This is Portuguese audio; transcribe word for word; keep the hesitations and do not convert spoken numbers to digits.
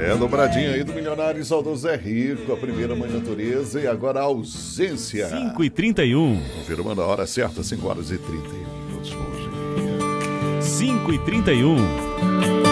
É, dobradinha aí do milionário e saudoso Zé Rico, a primeira Mãe Natureza e agora a ausência. cinco e trinta e um. Confirmando a hora certa, cinco horas e trinta e um minutos. cinco e trinta e um.